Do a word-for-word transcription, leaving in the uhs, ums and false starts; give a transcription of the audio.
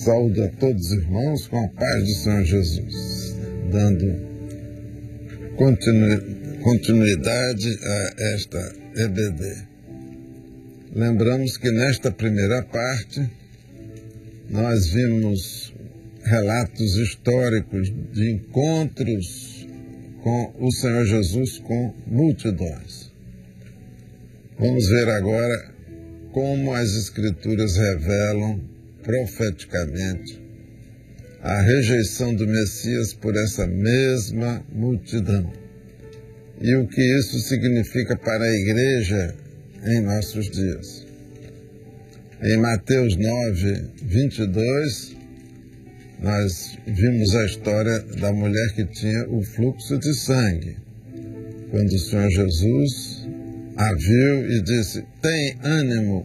Saúdo a todos os irmãos com a paz do Senhor Jesus, dando continu, continuidade a esta E B D. Lembramos que nesta primeira parte nós vimos relatos históricos de encontros com o Senhor Jesus com multidões. Vamos ver agora como as Escrituras revelam profeticamente a rejeição do Messias por essa mesma multidão e o que isso significa para a igreja em nossos dias. Em Mateus nove, vinte e dois, nós vimos a história da mulher que tinha o fluxo de sangue. Quando o Senhor Jesus a viu e disse: "Tem ânimo,